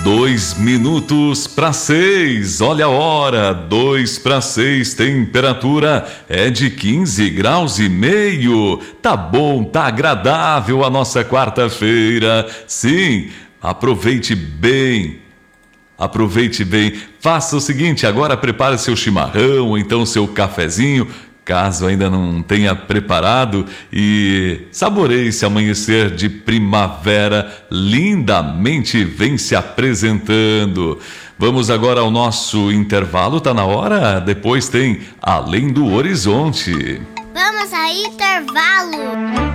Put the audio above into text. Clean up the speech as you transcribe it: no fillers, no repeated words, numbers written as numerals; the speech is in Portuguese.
2 minutos para 6, olha a hora, 2 para 6, temperatura é de 15 graus e meio. Tá bom, tá agradável a nossa quarta-feira. Sim, aproveite bem. Aproveite bem. Faça o seguinte, agora prepare seu chimarrão, ou então seu cafezinho, caso ainda não tenha preparado, e saboreie esse amanhecer de primavera, lindamente vem se apresentando. Vamos agora ao nosso intervalo, tá na hora? Depois tem Além do Horizonte. Vamos a intervalo.